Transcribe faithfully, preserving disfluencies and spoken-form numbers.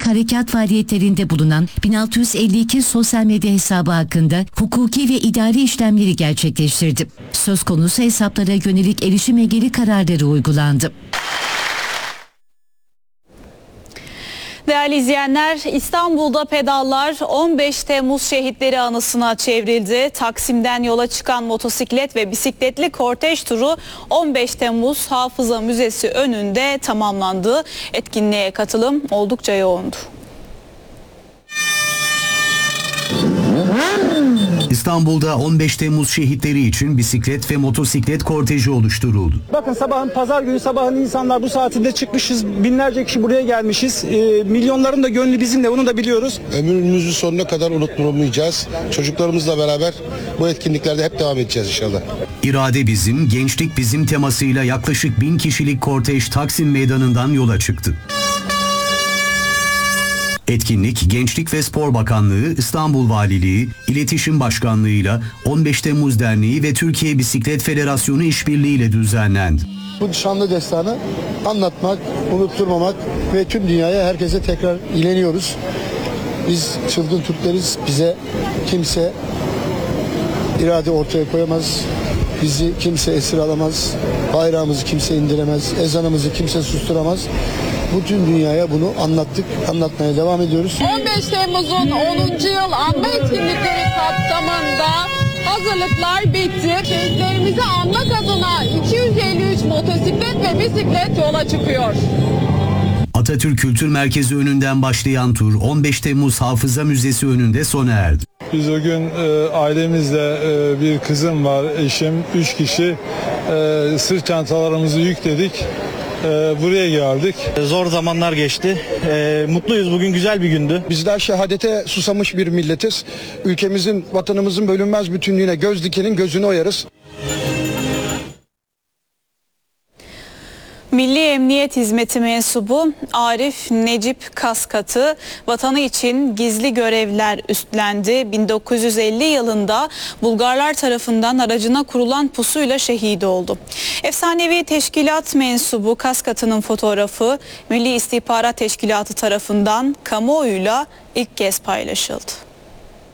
harekat faaliyetlerinde bulunan bin altı yüz elli iki sosyal medya hesabı hakkında hukuki ve idari işlemleri gerçekleştirdi. Söz konusu hesaplara yönelik erişim engeli kararları uygulandı. Değerli izleyenler, İstanbul'da pedallar on beş Temmuz şehitleri anısına çevrildi. Taksim'den yola çıkan motosiklet ve bisikletli kortej turu on beş Temmuz Hafıza Müzesi önünde tamamlandı. Etkinliğe katılım oldukça yoğundu. İstanbul'da on beş Temmuz şehitleri için bisiklet ve motosiklet korteji oluşturuldu. Bakın sabahın pazar günü sabahın insanlar bu saatinde çıkmışız. Binlerce kişi buraya gelmişiz. E, milyonların da gönlü bizimle, bunu da biliyoruz. Ömrümüzün sonuna kadar unutmayacağız. Çocuklarımızla beraber bu etkinliklerde hep devam edeceğiz inşallah. İrade bizim, gençlik bizim temasıyla yaklaşık bin kişilik kortej Taksim Meydanı'ndan yola çıktı. Etkinlik Gençlik ve Spor Bakanlığı, İstanbul Valiliği, İletişim Başkanlığı'yla on beş Temmuz Derneği ve Türkiye Bisiklet Federasyonu işbirliğiyle düzenlendi. Bu şanlı destanı anlatmak, unutturmamak ve tüm dünyaya, herkese tekrar ileniyoruz. Biz çılgın Türkleriz, bize kimse irade ortaya koyamaz, bizi kimse esir alamaz, bayrağımızı kimse indiremez, ezanımızı kimse susturamaz. Bütün dünyaya bunu anlattık, anlatmaya devam ediyoruz. on beş Temmuz'un onuncu yıl anma etkinlikleri kapsamında hazırlıklar bitti. Şehitlerimizi anmak adına iki yüz elli üç motosiklet ve bisiklet yola çıkıyor. Atatürk Kültür Merkezi önünden başlayan tur on beş Temmuz Hafıza Müzesi önünde sona erdi. Biz o gün e, ailemizle e, bir kızım var, eşim, üç kişi e, sırt çantalarımızı yükledik. Ee, buraya geldik. Zor zamanlar geçti. Ee, mutluyuz. Bugün güzel bir gündü. Bizler şehadete susamış bir milletiz. Ülkemizin, vatanımızın bölünmez bütünlüğüne göz dikenin gözünü oyarız. Milli Emniyet Hizmeti mensubu Arif Necip Kaskatı vatanı için gizli görevler üstlendi. bin dokuz yüz elli yılında Bulgarlar tarafından aracına kurulan pusuyla şehit oldu. Efsanevi teşkilat mensubu Kaskatı'nın fotoğrafı Milli İstihbarat Teşkilatı tarafından kamuoyuyla ilk kez paylaşıldı.